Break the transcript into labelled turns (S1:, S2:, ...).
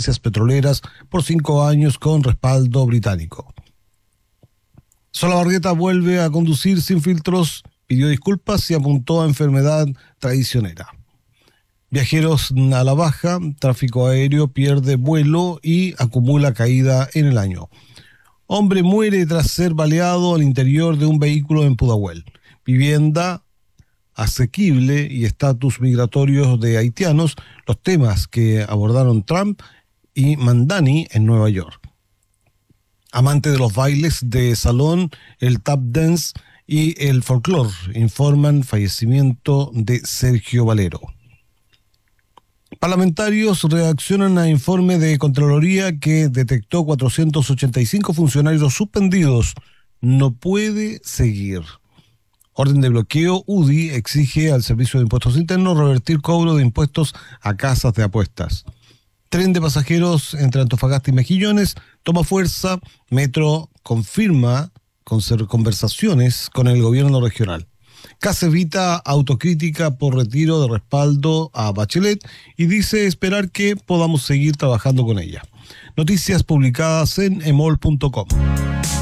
S1: licencias petroleras por 5 años con respaldo británico. Solabarrieta vuelve a conducir sin filtros, pidió disculpas y apuntó a enfermedad traicionera. Viajeros a la baja, tráfico aéreo pierde vuelo y acumula caída en el año. Hombre muere tras ser baleado al interior de un vehículo en Pudahuel. Vivienda asequible y estatus migratorios de haitianos, los temas que abordaron Trump y Mandani en Nueva York. Amante de los bailes de salón, el tap dance y el folclore informan fallecimiento de Sergio Valero. Parlamentarios reaccionan a informe de Contraloría que detectó 485 funcionarios suspendidos. No puede seguir. Orden de bloqueo, UDI exige al Servicio de Impuestos Internos revertir cobro de impuestos a casas de apuestas. Tren de pasajeros entre Antofagasta y Mejillones toma fuerza. Metro confirma conversaciones con el gobierno regional. CAS evita autocrítica por retiro de respaldo a Bachelet y dice esperar que podamos seguir trabajando con ella. Noticias publicadas en emol.com.